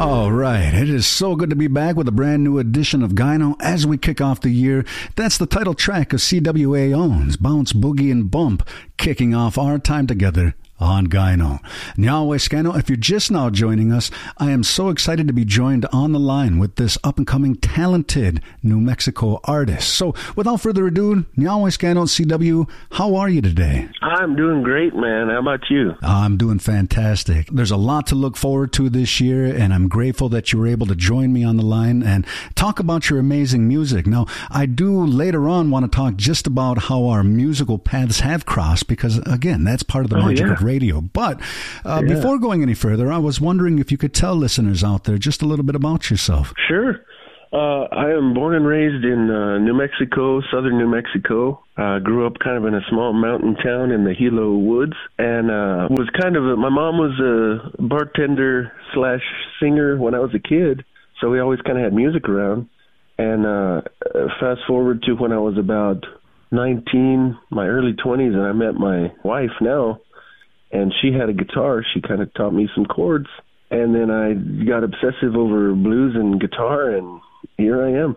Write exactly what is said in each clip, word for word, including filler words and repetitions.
All right. It is so good to be back with a brand new edition of Gyno as we kick off the year. That's the title track of C W A O's Bounce, Boogie, and Bump, kicking off our time together on Gyno. Nyahweh Scano, if you're just now joining us, I am so excited to be joined on the line with this up-and-coming talented New Mexico artist. So, without further ado, Nyahweh Scano, C W, how are you today? I'm doing great, man. How about you? I'm doing fantastic. There's a lot to look forward to this year, and I'm grateful that you were able to join me on the line and talk about your amazing music. Now, I do later on want to talk just about how our musical paths have crossed, because, again, that's part of the oh, magic yeah. of radio. But uh, yeah. before going any further, I was wondering if you could tell listeners out there just a little bit about yourself. Sure. Uh, I am born and raised in uh, New Mexico, southern New Mexico. Uh, grew up kind of in a small mountain town in the Gila Woods, and uh, was kind of a, my mom was a bartender slash singer when I was a kid, so we always kind of had music around. And uh, fast forward to when I was about nineteen, my early twenties, and I met my wife now, and she had a guitar. She kind of taught me some chords, and then I got obsessive over blues and guitar, and here I am.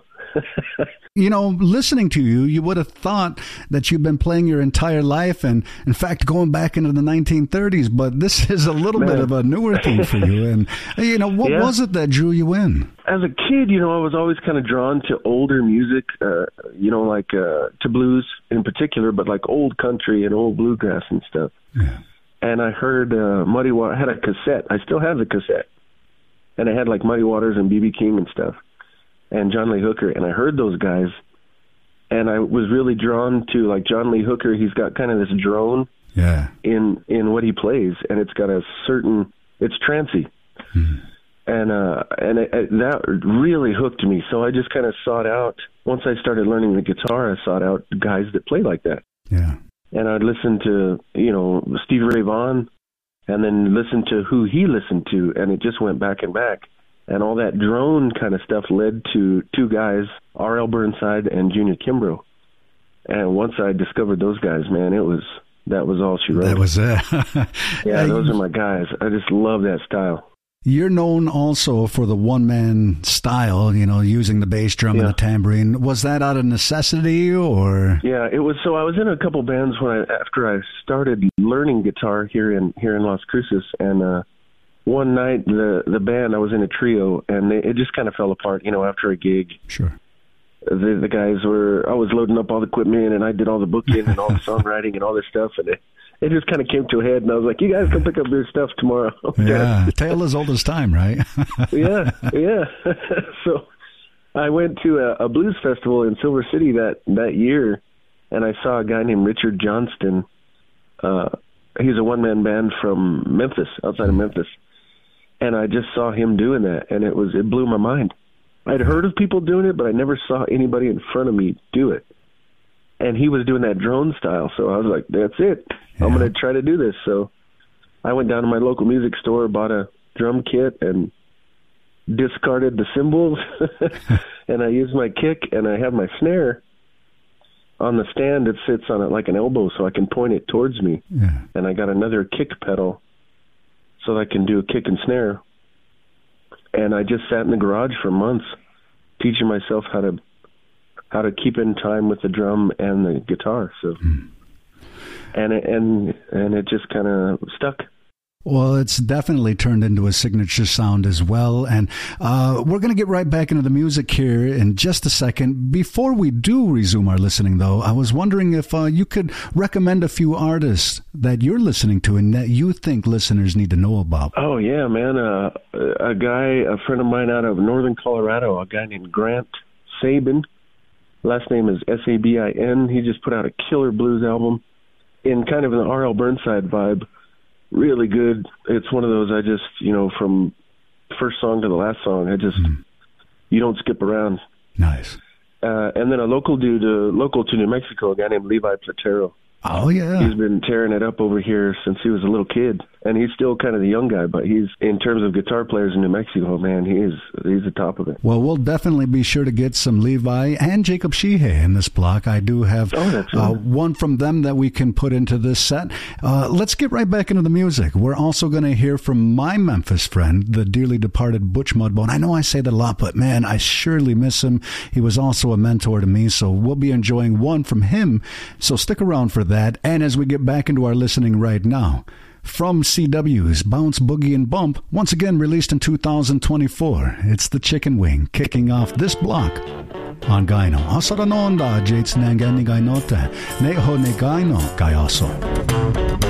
You know, listening to you, you would have thought that you've been playing your entire life, and in fact, going back into the nineteen thirties, but this is a little Man. bit of a newer thing for you. And, you know, what yeah. was it that drew you in? As a kid, you know, I was always kind of drawn to older music, uh, you know, like uh, to blues in particular, but like old country and old bluegrass and stuff. Yeah. And I heard uh, Muddy Waters. I had a cassette. I still have the cassette. And I had like Muddy Waters and B B King and stuff, and John Lee Hooker. And I heard those guys, and I was really drawn to like John Lee Hooker. He's got kind of this drone yeah. in in what he plays, and it's got a certain, it's trancy. Hmm. And uh, and it, it, that really hooked me. So I just kind of sought out, once I started learning the guitar, I sought out guys that play like that. Yeah. And I'd listen to, you know, Stevie Ray Vaughan, and then listen to who he listened to, and it just went back and back. And all that drone kind of stuff led to two guys, R L Burnside and Junior Kimbrough. And once I discovered those guys, man, it was, that was all she wrote. That was it. Yeah, those are my guys. I just love that style. You're known also for the one-man style, you know, using the bass drum yeah. and the tambourine. Was that out of necessity, or? Yeah, it was. So I was in a couple bands when I, after I started learning guitar here in here in Las Cruces, and uh, one night the the band, I was in a trio, and they, it just kind of fell apart, you know, after a gig. Sure. The the guys were, I was loading up all the equipment, and I did all the booking and all the songwriting and all this stuff, and it, it just kind of came to a head, and I was like, you guys can pick up your stuff tomorrow. Yeah, tale as old as time, right? yeah, yeah. So I went to a, a blues festival in Silver City that, that year, and I saw a guy named Richard Johnston. Uh, he's a one-man band from Memphis, outside of Memphis, and I just saw him doing that, and it was it blew my mind. I'd heard of people doing it, but I never saw anybody in front of me do it. And he was doing that drone style, so I was like, that's it. Yeah. I'm going to try to do this. So I went down to my local music store, bought a drum kit, and discarded the cymbals. And I used my kick, and I have my snare on the stand. It sits on it like an elbow, so I can point it towards me. Yeah. And I got another kick pedal so that I can do a kick and snare. And I just sat in the garage for months teaching myself how to how to keep in time with the drum and the guitar. So, mm. and it, and and it just kind of stuck. Well, it's definitely turned into a signature sound as well. And uh, we're going to get right back into the music here in just a second. Before we do resume our listening, though, I was wondering if uh, you could recommend a few artists that you're listening to and that you think listeners need to know about. Oh, yeah, man. Uh, a guy, a friend of mine out of northern Colorado, a guy named Grant Sabin. Last name is S A B I N. He just put out a killer blues album in kind of an R L Burnside vibe. Really good. It's one of those I just, you know, from first song to the last song, I just, mm. you don't skip around. Nice. Uh, and then a local dude, uh, local to New Mexico, a guy named Levi Platero. Oh, yeah. He's been tearing it up over here since he was a little kid. And he's still kind of the young guy, but he's, in terms of guitar players in New Mexico, man, he is, he's the top of it. Well, we'll definitely be sure to get some Levi and Jacob Sheehy in this block. I do have oh, that's uh, right. one from them that we can put into this set. Uh, let's get right back into the music. We're also going to hear from my Memphis friend, the dearly departed Butch Mudbone. I know I say that a lot, but man, I surely miss him. He was also a mentor to me, so we'll be enjoying one from him. So stick around for that. And as we get back into our listening right now, from C W's Bounce, Boogie, and Bump, once again released in two thousand twenty-four, it's the Chicken Wing kicking off this block on Gyno. Asara no onda, Jates Nangani Gainote, Neho ne Gyno Gayoso.